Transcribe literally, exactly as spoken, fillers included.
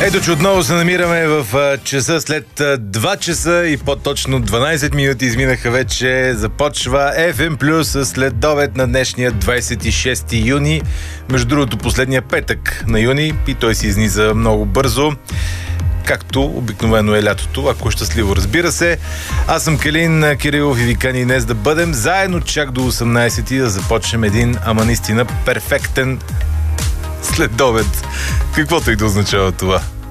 Ето, че отново се намираме в часа след два часа и по-точно дванайсет минути изминаха вече. Започва еф ем Плюс след обед на днешния двайсет и шести юни. Между другото, последния петък на юни, и той се изниза много бързо. Както обикновено е лятото, ако е щастливо, разбира се. Аз съм Калин Кирилов и ви кани днес да бъдем заедно чак до осемнайсет и да започнем един, ама наистина перфектен следобед. Каквото и да означава това.